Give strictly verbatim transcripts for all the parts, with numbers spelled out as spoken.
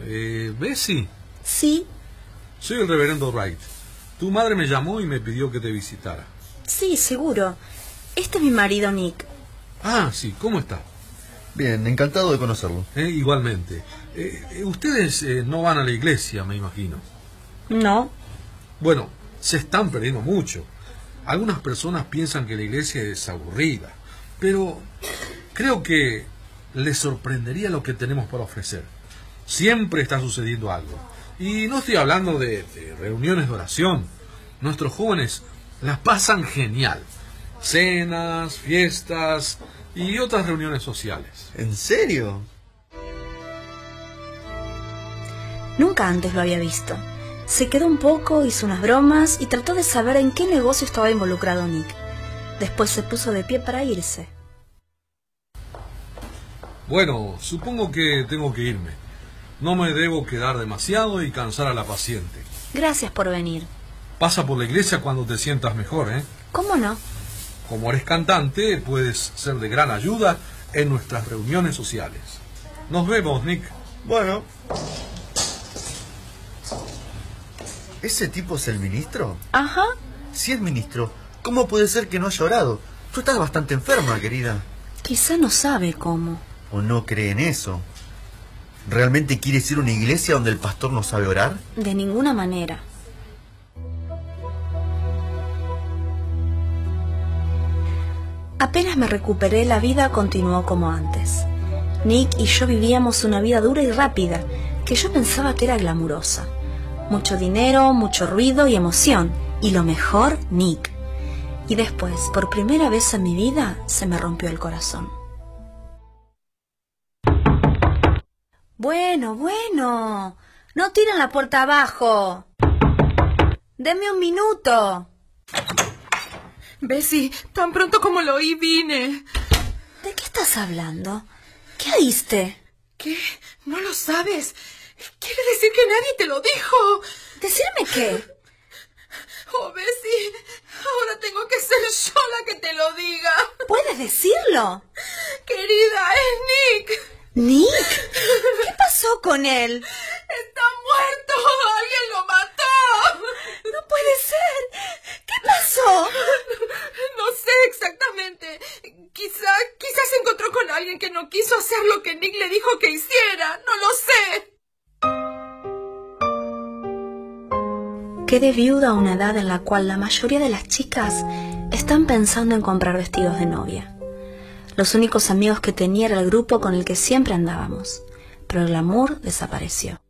Eh, Bessie. Sí. Soy el reverendo Wright. Tu madre me llamó y me pidió que te visitara. Sí, seguro. Este es mi marido Nick. Ah, sí. ¿Cómo está? Bien, encantado de conocerlo. Eh, igualmente. Eh, ustedes eh, no van a la iglesia, me imagino. No. Bueno, se están perdiendo mucho. Algunas personas piensan que la iglesia es aburrida, pero creo que les sorprendería lo que tenemos para ofrecer. Siempre está sucediendo algo. Y no estoy hablando de, de reuniones de oración. Nuestros jóvenes las pasan genial. Cenas, fiestas y otras reuniones sociales. ¿En serio? Nunca antes lo había visto. Se quedó un poco, hizo unas bromas y trató de saber en qué negocio estaba involucrado Nick. Después se puso de pie para irse. Bueno, supongo que tengo que irme. No me debo quedar demasiado y cansar a la paciente. Gracias por venir. Pasa por la iglesia cuando te sientas mejor, ¿eh? ¿Cómo no? Como eres cantante, puedes ser de gran ayuda en nuestras reuniones sociales. Nos vemos, Nick. Bueno. ¿Ese tipo es el ministro? Ajá. Si es ministro, ¿cómo puede ser que no haya orado? Tú estás bastante enferma, querida. Quizá no sabe cómo. ¿O no cree en eso? ¿Realmente quieres ir a una iglesia donde el pastor no sabe orar? De ninguna manera. Apenas me recuperé, la vida continuó como antes. Nick y yo vivíamos una vida dura y rápida, que yo pensaba que era glamurosa. Mucho dinero, mucho ruido y emoción. Y lo mejor, Nick. Y después, por primera vez en mi vida, se me rompió el corazón. Bueno, bueno. No tiren la puerta abajo. Denme un minuto. Bessie, tan pronto como lo oí vine. ¿De qué estás hablando? ¿Qué oíste? ¿Qué? ¿No lo sabes? Quiere decir que nadie te lo dijo. ¿Decirme qué? Oh, Bessie, ahora tengo que ser yo la que te lo diga. ¿Puedes decirlo? Querida, es Nick. ¿Nick? ¿Qué pasó con él? Está muerto. Alguien lo mató. No puede ser. ¿Qué pasó? No sé exactamente. Quizá, quizá se encontró con alguien que no quiso hacer lo que Nick le dijo que hiciera. No lo sé. Quedé viuda a una edad en la cual la mayoría de las chicas están pensando en comprar vestidos de novia. Los únicos amigos que tenía era el grupo con el que siempre andábamos, pero el glamour desapareció.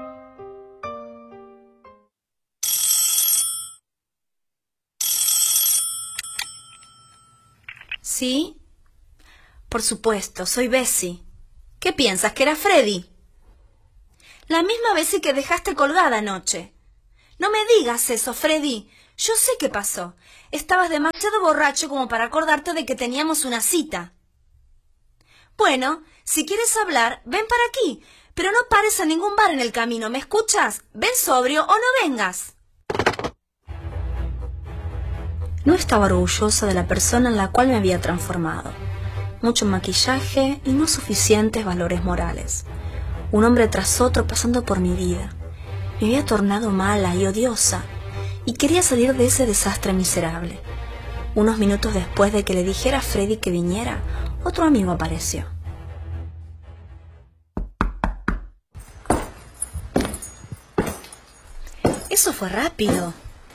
¿Sí? Por supuesto, soy Bessie. ¿Qué piensas, que era Freddy? La misma Bessie que dejaste colgada anoche. No me digas eso, Freddy. Yo sé qué pasó. Estabas demasiado borracho como para acordarte de que teníamos una cita. Bueno, si quieres hablar, ven para aquí, pero no pares a ningún bar en el camino, ¿me escuchas? Ven sobrio o no vengas. No estaba orgullosa de la persona en la cual me había transformado. Mucho maquillaje y no suficientes valores morales. Un hombre tras otro pasando por mi vida. Me había tornado mala y odiosa, y quería salir de ese desastre miserable. Unos minutos después de que le dijera a Freddy que viniera, otro amigo apareció. Eso fue rápido.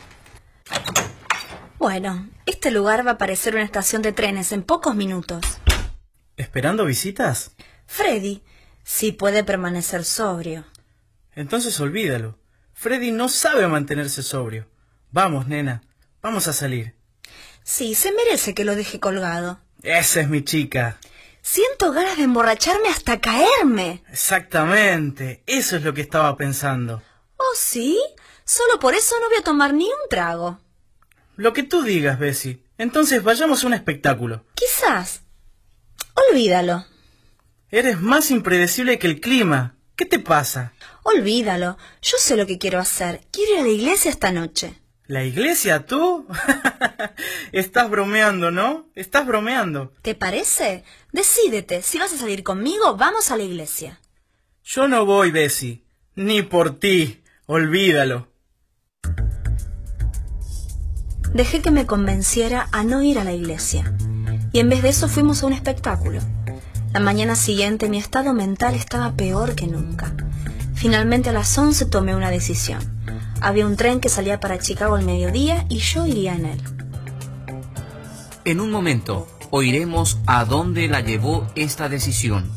Bueno, este lugar va a parecer una estación de trenes en pocos minutos. ¿Esperando visitas? Freddy, sí puede permanecer sobrio. Entonces olvídalo. Freddy no sabe mantenerse sobrio. Vamos, nena, vamos a salir. Sí, se merece que lo deje colgado. Esa es mi chica. Siento ganas de emborracharme hasta caerme. Exactamente, eso es lo que estaba pensando. ¿Oh, sí? Solo por eso no voy a tomar ni un trago. Lo que tú digas, Bessie. Entonces vayamos a un espectáculo. Quizás. Olvídalo. Eres más impredecible que el clima. ¿Qué te pasa? Olvídalo. Yo sé lo que quiero hacer. Quiero ir a la iglesia esta noche. ¿La iglesia, tú? Estás bromeando, ¿no? Estás bromeando. ¿Te parece? Decídete. Si vas a salir conmigo, vamos a la iglesia. Yo no voy, Bessie. Ni por ti, olvídalo. Dejé que me convenciera a no ir a la iglesia, y en vez de eso fuimos a un espectáculo. La mañana siguiente mi estado mental estaba peor que nunca. Finalmente a las once tomé una decisión. Había un tren que salía para Chicago al mediodía y yo iría en él. En un momento oiremos a dónde la llevó esta decisión.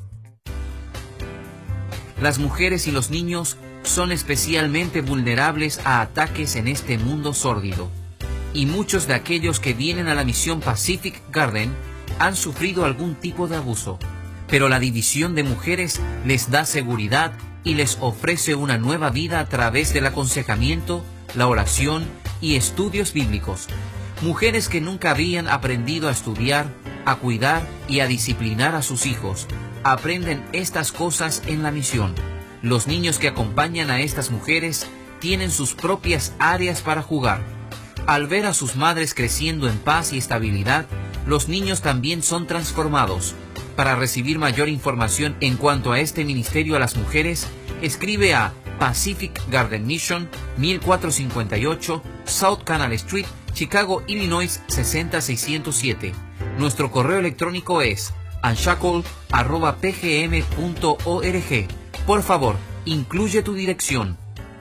Las mujeres y los niños son especialmente vulnerables a ataques en este mundo sórdido, y muchos de aquellos que vienen a la misión Pacific Garden han sufrido algún tipo de abuso, pero la división de mujeres les da seguridad y les ofrece una nueva vida a través del aconsejamiento, la oración y estudios bíblicos. Mujeres que nunca habían aprendido a estudiar, a cuidar y a disciplinar a sus hijos, aprenden estas cosas en la misión. Los niños que acompañan a estas mujeres tienen sus propias áreas para jugar. Al ver a sus madres creciendo en paz y estabilidad, los niños también son transformados. Para recibir mayor información en cuanto a este ministerio a las mujeres, escribe a Pacific Garden Mission, mil cuatrocientos cincuenta y ocho South Canal Street, Chicago, Illinois seis cero seis cero siete. Nuestro correo electrónico es unshackle arroba p g m punto org. Por favor, incluye tu dirección.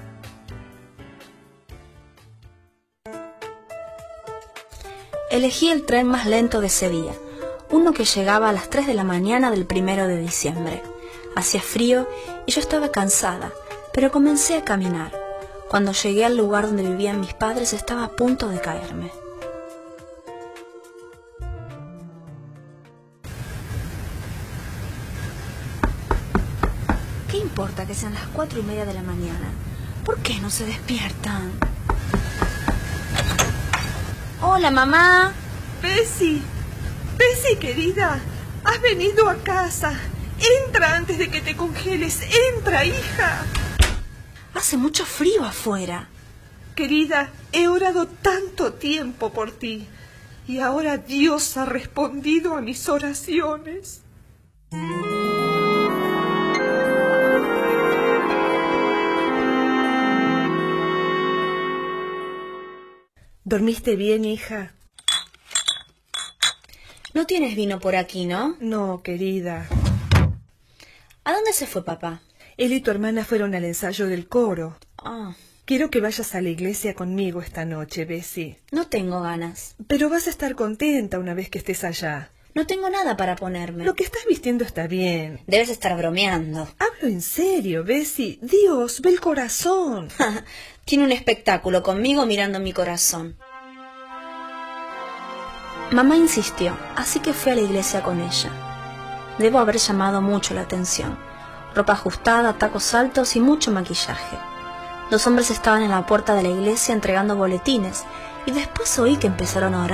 Elegí el tren más lento de ese día, uno que llegaba a las tres de la mañana del primero de diciembre. Hacía frío y yo estaba cansada, pero comencé a caminar. Cuando llegué al lugar donde vivían mis padres estaba a punto de caerme. ¿Qué importa que sean las cuatro y media de la mañana? ¿Por qué no se despiertan? Hola, mamá. Bessie, Bessie, querida, has venido a casa. Entra antes de que te congeles. Entra, hija. Hace mucho frío afuera. Querida, he orado tanto tiempo por ti y ahora Dios ha respondido a mis oraciones. ¿Dormiste bien, hija? No tienes vino por aquí, ¿no? No, querida. ¿A dónde se fue papá? Él y tu hermana fueron al ensayo del coro. Ah, Quiero que vayas a la iglesia conmigo esta noche, Bessie. no tengo ganas. Pero vas a estar contenta una vez que estés allá. No tengo nada para ponerme. Lo que estás vistiendo está bien. Debes estar bromeando. Hablo en serio, Bessie. Dios, ve el corazón. Tiene un espectáculo conmigo mirando mi corazón. Mamá insistió, así que fui a la iglesia con ella. Debo haber llamado mucho la atención. Ropa ajustada, tacos altos y mucho maquillaje. Dos hombres estaban en la puerta de la iglesia entregando boletines y después oí que empezaron a orar.